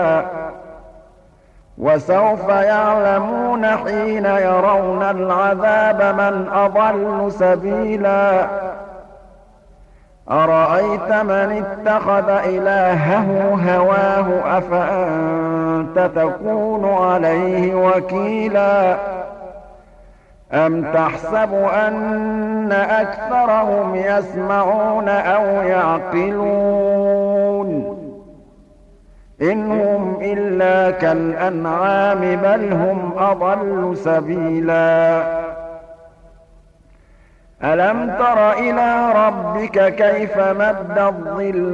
وسوف يعلمون حين يرون العذاب من أضل سبيلا أرأيت من اتخذ إلهه هواه أفأنت تكون عليه وكيلا أم تحسب أن أكثرهم يسمعون أو يعقلون إن هم إلا كالأنعام بل هم أضل سبيلا ألم تر إلى ربك كيف مد الظل